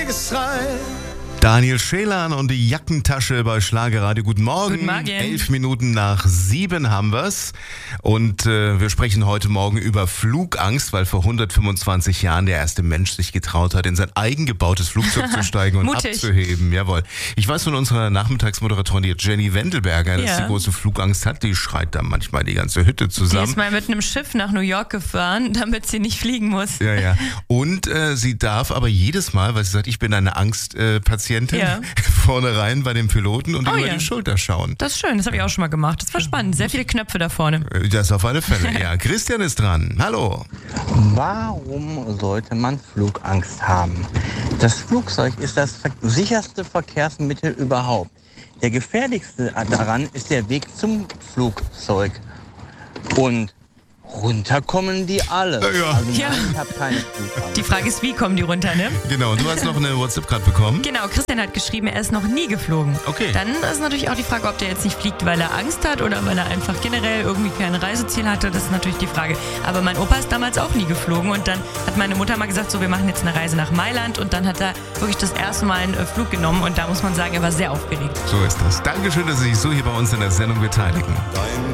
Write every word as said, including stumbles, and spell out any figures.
Kriegsschrei. Daniel Schelan und die Jackentasche bei Schlagerradio. Guten Morgen. Guten Morgen. Elf Minuten nach sieben haben wir's. Und äh, wir sprechen heute Morgen über Flugangst, weil vor hundertfünfundzwanzig Jahren der erste Mensch sich getraut hat, in sein eigengebautes Flugzeug zu steigen und Mutig. abzuheben. Jawohl. Ich weiß von unserer Nachmittagsmoderatorin, die Jenny Wendelberger, dass Ja. sie große Flugangst hat. Die schreit da manchmal die ganze Hütte Die zusammen. ist mal mit einem Schiff nach New York gefahren, damit sie nicht fliegen muss. Ja, ja. Und äh, sie darf aber jedes Mal, weil sie sagt, ich bin eine Angstpatientin, äh, Ja. vorne rein bei dem Piloten und Oh über ja. die Schulter schauen. Das ist schön, das habe ich auch schon mal gemacht. Das war spannend. Sehr viele Knöpfe da vorne. Äh, Das auf alle Fälle, ja. Christian ist dran. Hallo. Warum sollte man Flugangst haben? Das Flugzeug ist das ver- sicherste Verkehrsmittel überhaupt. Der gefährlichste daran ist der Weg zum Flugzeug. Und runterkommen die alle. Ja. Also Ja. nein, ich habe keine Flugangst. Die Frage ist, wie kommen die runter, ne? Genau, und du hast noch eine WhatsApp gerade bekommen. Genau, Christian hat geschrieben, er ist noch nie geflogen. Okay. Dann ist natürlich auch die Frage, ob der jetzt nicht fliegt, weil er Angst hat oder weil er einfach generell irgendwie kein Reiseziel hatte. Das ist natürlich die Frage. Aber mein Opa ist damals auch nie geflogen und dann hat meine Mutter mal gesagt, so, wir machen jetzt eine Reise nach Mailand und dann hat er wirklich das erste Mal einen äh, Flug genommen und da muss man sagen, er war sehr aufgeregt. So ist das. Dankeschön, dass Sie sich so hier bei uns in der Sendung beteiligen. Dein